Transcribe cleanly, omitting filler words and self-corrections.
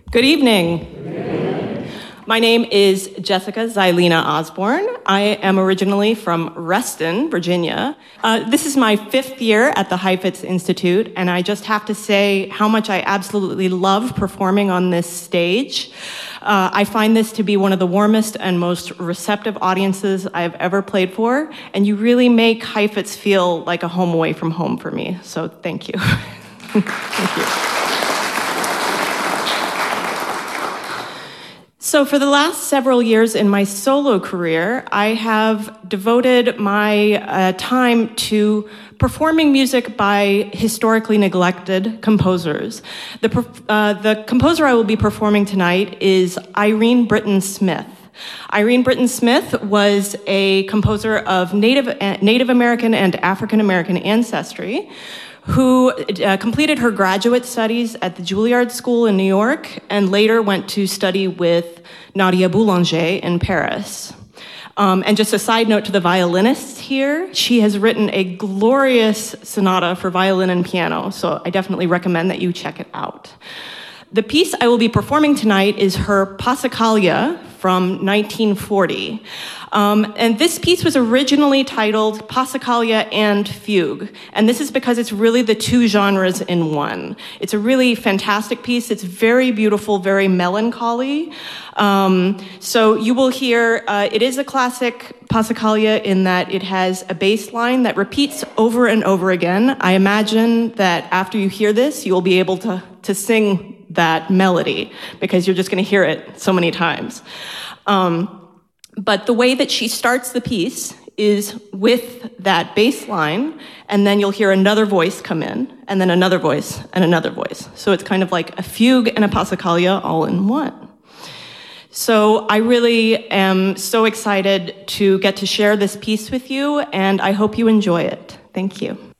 Good evening. My name is Jessica Xylena Osborne. I am originally from Reston, Virginia. This is my 5th year at the Heifetz Institute, and I just have to say how much I absolutely love performing on this stage. I find this to be one of the warmest and most receptive audiences I've ever played for, and you really make Heifetz feel like a home away from home for me, so thank you. Thank you. So for the last several years in my solo career, I have devoted my time to performing music by historically neglected composers. The composer I will be performing tonight is Irene Britton Smith. Irene Britton Smith was a composer of Native American and African American ancestry, who completed her graduate studies at the Juilliard School in New York and later went to study with Nadia Boulanger in Paris. And just a side note to the violinists here, she has written a glorious sonata for violin and piano, so I definitely recommend that you check it out. The piece I will be performing tonight is her Passacaglia from 1940. And this piece was originally titled Passacaglia and Fugue. And this is because it's really the two genres in one. It's a really fantastic piece. It's very beautiful, very melancholy. So you will hear, it is a classic Passacaglia in that it has a bass line that repeats over and over again. I imagine that after you hear this, you will be able to sing that melody because you're just going to hear it so many times. But the way that she starts the piece is with that bass line, and then you'll hear another voice come in, and then another voice, and another voice. So it's kind of like a fugue and a Passacaglia all in one. So I really am so excited to get to share this piece with you, and I hope you enjoy it. Thank you.